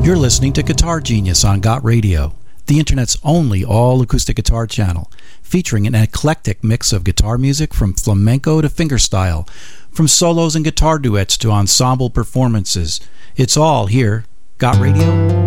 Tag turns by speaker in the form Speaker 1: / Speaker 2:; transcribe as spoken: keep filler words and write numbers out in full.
Speaker 1: You're listening to Guitar Genius on Got Radio, the internet's only all-acoustic guitar channel, featuring an eclectic mix of guitar music from flamenco to fingerstyle, from solos and guitar duets to ensemble performances. It's all here. Got Radio?